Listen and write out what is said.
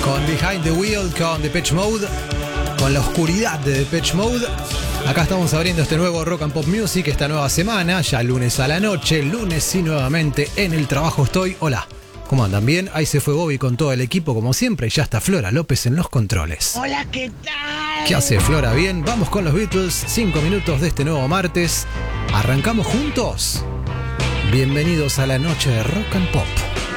Con Behind the Wheel, con Depeche Mode, con la oscuridad de Depeche Mode. Acá estamos abriendo este nuevo Rock and Pop Music, esta nueva semana, ya lunes a la noche, lunes y nuevamente en el trabajo estoy. Hola, ¿cómo andan? ¿Bien? Ahí se fue Bobby con todo el equipo como siempre y ya está Flora López en los controles. Hola, ¿qué tal? ¿Qué hace Flora? Bien, vamos con los Beatles, 5 minutos de este nuevo martes. ¿Arrancamos juntos? Bienvenidos a la noche de Rock and Pop.